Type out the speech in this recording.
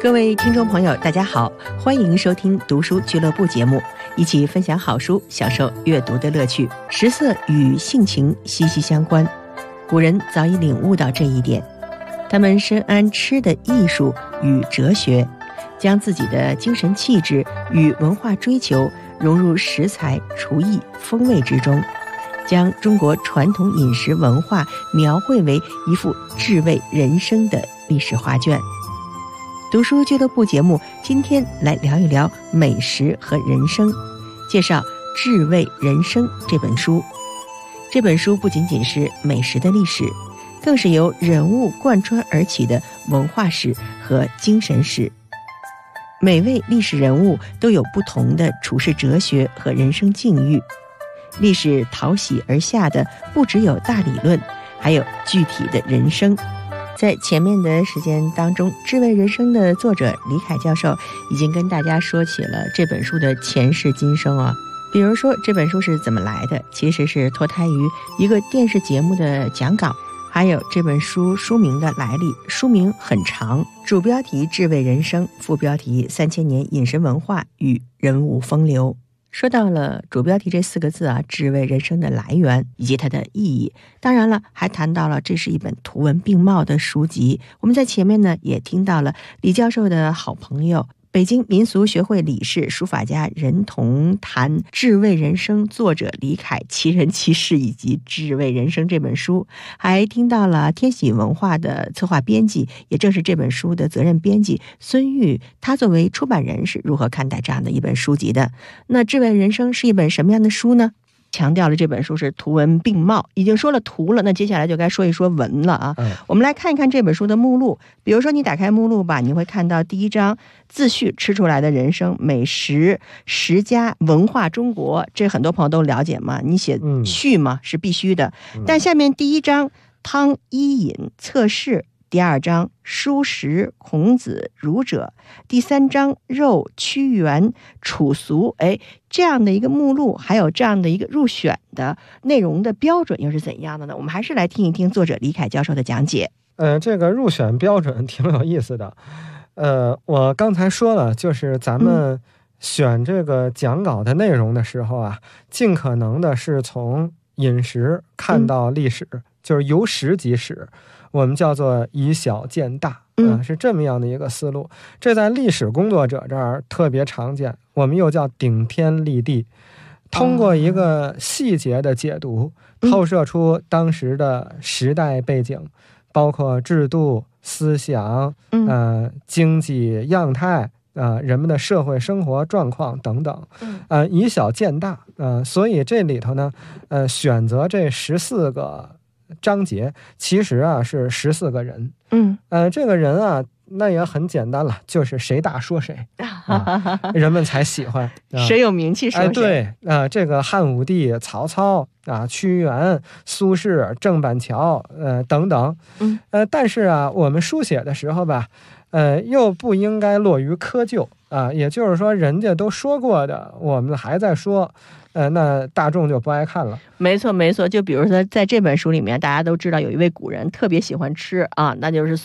各位听众朋友大家好，欢迎收听读书俱乐部节目，一起分享好书，享受阅读的乐趣。食色与性情息息相关，古人早已领悟到这一点，他们深谙吃的艺术与哲学，将自己的精神气质与文化追求融入食材、厨艺、风味之中，将中国传统饮食文化描绘为一幅智慧人生的历史画卷。读书俱乐部节目今天来聊一聊美食和人生，介绍《智慧人生》这本书。这本书不仅仅是美食的历史，更是由人物贯穿而起的文化史和精神史。每位历史人物都有不同的处世哲学和人生境遇，历史讨喜而下的不只有大理论，还有具体的人生。在前面的时间当中，《智慧人生》的作者李凯教授已经跟大家说起了这本书的前世今生啊。比如说这本书是怎么来的，其实是脱胎于一个电视节目的讲稿，还有这本书书名的来历。书名很长，主标题《智慧人生》，副标题3000年饮食文化与人物风流。说到了主标题这4个字啊，智慧人生的来源以及它的意义，当然了，还谈到了这是一本图文并茂的书籍。我们在前面呢也听到了李教授的好朋友，北京民俗学会理事、书法家任同谈《智慧人生》作者李凯奇人奇事以及《智慧人生》这本书，还听到了天喜文化的策划编辑，也正是这本书的责任编辑孙玉，他作为出版人是如何看待这样的一本书籍的。那《智慧人生》是一本什么样的书呢？强调了这本书是图文并茂，已经说了图了，那接下来就该说一说文了啊。我们来看一看这本书的目录。比如说你打开目录吧，你会看到第一章自序，吃出来的人生、美食、食家、文化中国，这很多朋友都了解嘛，你写序嘛是必须的。但下面第一章汤伊饮测试，第2章书食孔子儒者，第3章肉屈原楚俗，这样的一个目录，还有这样的一个入选的内容的标准又是怎样的呢？我们还是来听一听作者李凯教授的讲解。 这个入选标准挺有意思的。我刚才说了，就是咱们选这个讲稿的内容的时候啊，尽可能的是从饮食看到历史，就是由史及史，我们叫做以小见大，是这么样的一个思路。这在历史工作者这儿特别常见，我们又叫顶天立地，通过一个细节的解读，透射出当时的时代背景，包括制度、思想、经济样态，人们的社会生活状况等等，以小见大，所以这里头呢，选择这14个章节，其实啊是14个人，这个人啊，那也很简单了，就是谁大说谁，人们才喜欢， 谁有名气说谁。 对，这个汉武帝、曹操啊、屈原、苏轼、郑板桥，等等，但是啊，我们书写的时候吧，又不应该落于窠臼啊，也就是说，人家都说过的，我们还在说。那大众就不爱看了。 没错没错，就比如说在这本书里面，大家都知道有一位古人特别喜欢吃啊，那就是